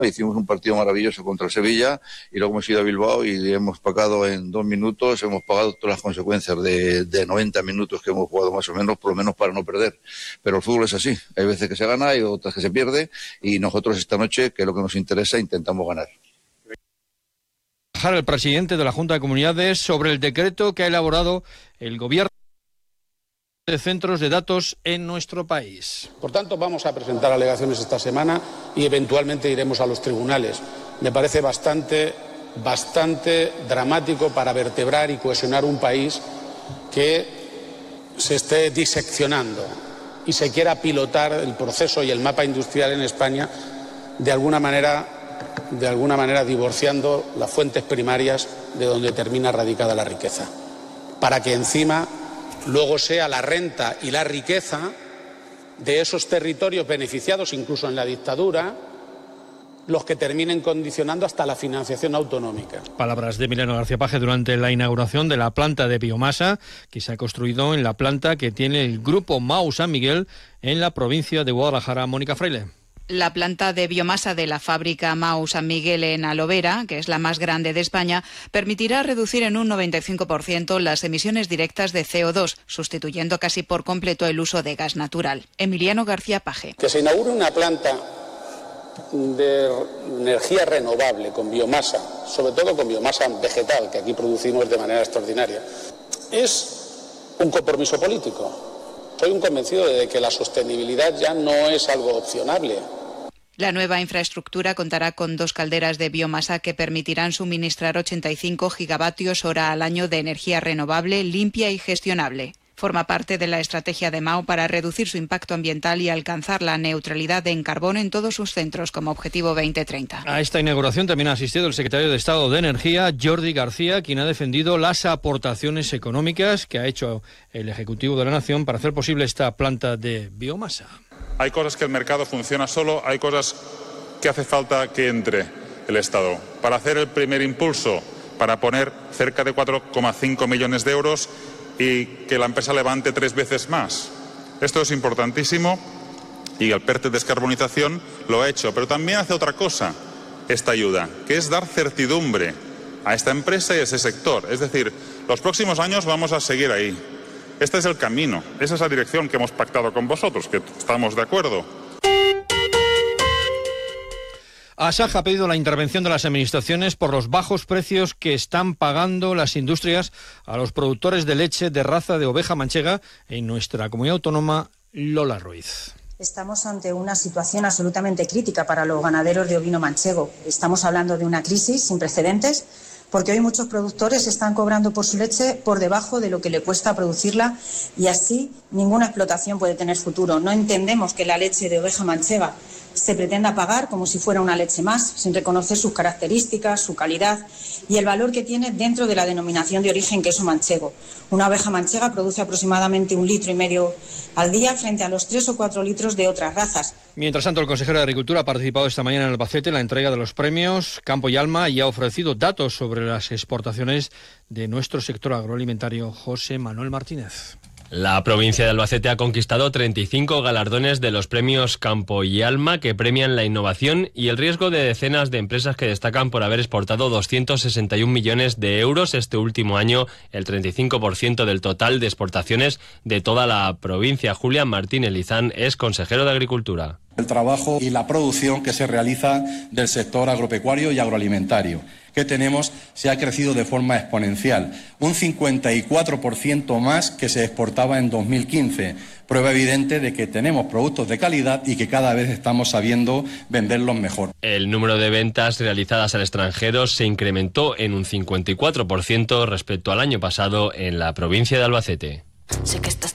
Hicimos un partido maravilloso contra el Sevilla y luego hemos ido a Bilbao y hemos pagado en 2 minutos, hemos pagado todas las consecuencias de 90 minutos que hemos jugado más o menos, por lo menos para no perder. Pero el fútbol es así, hay veces que se gana, hay otras que se pierde y nosotros esta noche, que es lo que nos interesa, intentamos ganar. El presidente de la Junta de Comunidades sobre el decreto que ha elaborado el gobierno de centros de datos en nuestro país. Por tanto, vamos a presentar alegaciones esta semana y eventualmente iremos a los tribunales. Me parece bastante dramático para vertebrar y cohesionar un país que se esté diseccionando y se quiera pilotar el proceso y el mapa industrial en España de alguna manera divorciando las fuentes primarias de donde termina radicada la riqueza, para que encima luego sea la renta y la riqueza de esos territorios beneficiados incluso en la dictadura los que terminen condicionando hasta la financiación autonómica. Palabras de Emiliano García Paje durante la inauguración de la planta de biomasa que se ha construido en la planta que tiene el Grupo MAU San Miguel en la provincia de Guadalajara. Mónica Fraile. La planta de biomasa de la fábrica MAU San Miguel en Alovera, que es la más grande de España, permitirá reducir en un 95% las emisiones directas de CO2, sustituyendo casi por completo el uso de gas natural. Emiliano García Paje. Que se inaugure una planta de energía renovable con biomasa, sobre todo con biomasa vegetal, que aquí producimos de manera extraordinaria, es un compromiso político. Soy un convencido de que la sostenibilidad ya no es algo opcionable. La nueva infraestructura contará con 2 calderas de biomasa que permitirán suministrar 85 gigavatios hora al año de energía renovable, limpia y gestionable. Forma parte de la estrategia de MAU para reducir su impacto ambiental y alcanzar la neutralidad en carbono en todos sus centros como objetivo 2030. A esta inauguración también ha asistido el secretario de Estado de Energía, Jordi García, quien ha defendido las aportaciones económicas que ha hecho el Ejecutivo de la Nación para hacer posible esta planta de biomasa. Hay cosas que el mercado funciona solo, hay cosas que hace falta que entre el Estado. Para hacer el primer impulso, para poner cerca de 4,5 millones de euros y que la empresa levante 3 veces más. Esto es importantísimo y el PERTE de descarbonización lo ha hecho, pero también hace otra cosa esta ayuda, que es dar certidumbre a esta empresa y a ese sector. Es decir, los próximos años vamos a seguir ahí. Este es el camino, esa es la dirección que hemos pactado con vosotros, que estamos de acuerdo. Asaja ha pedido la intervención de las administraciones por los bajos precios que están pagando las industrias a los productores de leche de raza de oveja manchega en nuestra comunidad autónoma. Lola Ruiz. Estamos ante una situación absolutamente crítica para los ganaderos de ovino manchego. Estamos hablando de una crisis sin precedentes, porque hoy muchos productores están cobrando por su leche por debajo de lo que le cuesta producirla y así ninguna explotación puede tener futuro. No entendemos que la leche de oveja manchega se pretenda pagar como si fuera una leche más, sin reconocer sus características, su calidad y el valor que tiene dentro de la denominación de origen queso manchego. Una oveja manchega produce aproximadamente 1,5 litros al día frente a los 3 o 4 litros de otras razas. Mientras tanto, el consejero de Agricultura ha participado esta mañana en Albacete en la entrega de los premios Campo y Alma y ha ofrecido datos sobre las exportaciones de nuestro sector agroalimentario. José Manuel Martínez. La provincia de Albacete ha conquistado 35 galardones de los premios Campo y Alma que premian la innovación y el riesgo de decenas de empresas que destacan por haber exportado 261 millones de euros este último año, el 35% del total de exportaciones de toda la provincia. Julián Martínez Lizán es consejero de Agricultura. El trabajo y la producción que se realiza del sector agropecuario y agroalimentario que tenemos se ha crecido de forma exponencial, un 54% más que se exportaba en 2015, prueba evidente de que tenemos productos de calidad y que cada vez estamos sabiendo venderlos mejor. El número de ventas realizadas al extranjero se incrementó en un 54% respecto al año pasado en la provincia de Albacete. Sé que estás